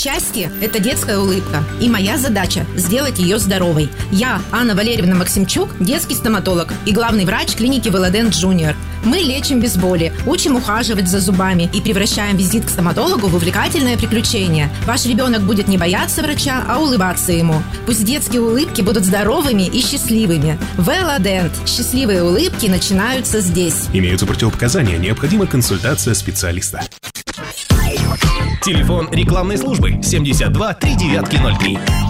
Счастье – это детская улыбка, и моя задача – сделать ее здоровой. Я, Анна Валерьевна Максимчук, детский стоматолог и главный врач клиники Велодент Junior. Мы лечим без боли, учим ухаживать за зубами и превращаем визит к стоматологу в увлекательное приключение. Ваш ребенок будет не бояться врача, а улыбаться ему. Пусть детские улыбки будут здоровыми и счастливыми. Велодент. Счастливые улыбки начинаются здесь. Имеются противопоказания, необходима консультация специалиста. Телефон рекламной службы 72 3903.